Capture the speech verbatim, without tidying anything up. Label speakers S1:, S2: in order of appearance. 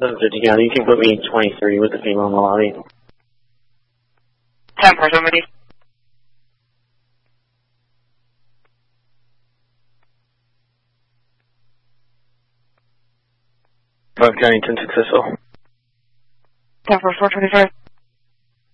S1: seven fifty County, you can put me in twenty-three with the female in the lobby.
S2: ten for somebody.
S1: five County, ten successful.
S2: ten for four twenty-five.